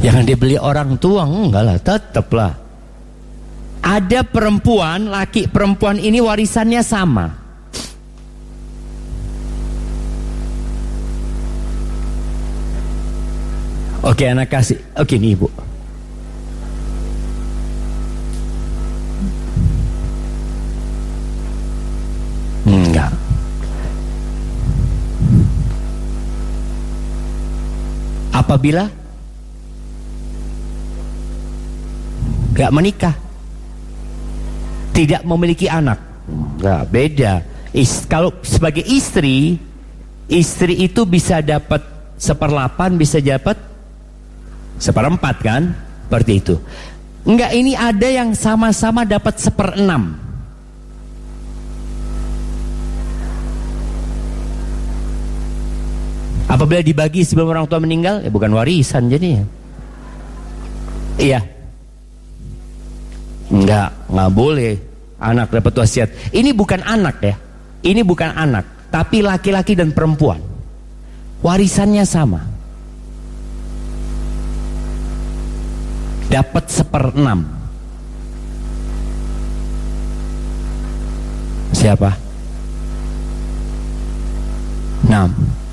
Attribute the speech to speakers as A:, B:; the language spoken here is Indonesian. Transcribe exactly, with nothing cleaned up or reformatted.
A: Jangan dibeli orang tua, enggak lah, tetaplah. Ada perempuan, laki perempuan ini warisannya sama. Oke, anak kasih. Oke, nih ibu. Enggak. Apabila gak menikah, tidak memiliki anak, nggak beda. Is, kalau sebagai istri, istri itu bisa dapat seperlapan, bisa dapat seperempat kan, seperti itu. Enggak, ini ada yang sama-sama dapat seperenam. Apabila dibagi sebelum orang tua meninggal, ya bukan warisan jadinya. Iya. Enggak, enggak boleh anak dapat wasiat. Ini bukan anak ya. Ini bukan anak, tapi laki-laki dan perempuan. Warisannya sama. Dapat seperenam. Siapa? Enam.